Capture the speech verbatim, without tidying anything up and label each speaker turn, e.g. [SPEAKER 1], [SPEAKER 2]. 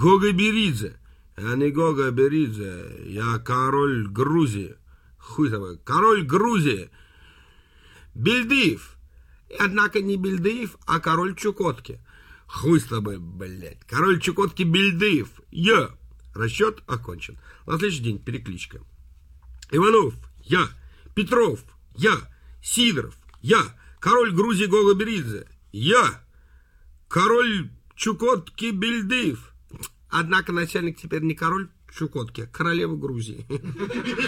[SPEAKER 1] Гога Беридзе. Я не Гога Беридзе, я король Грузии. Хуй тобой, король Грузии. Бельдыев. Однако не Бельдыев, а король Чукотки. Хуй с тобой, блядь. Король Чукотки Бельдыев. Я. Расчет окончен. На следующий день перекличка. Иванов. Я. Петров. Я. Сидоров. Я. Король Грузии Гога Беридзе. Я. Король Чукотки Бельдыев. Однако начальник теперь не король Чукотки, а королева Грузии.